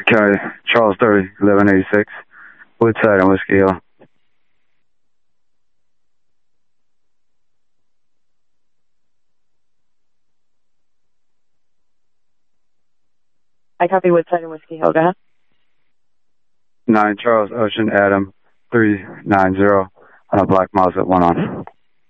Okay, Charles 30, 1186, Woodside and Whiskey Hill. I copy Woodside and Whiskey Hill. Go ahead. 9 Charles Ocean Adam 390 on a black Mazda 1 on.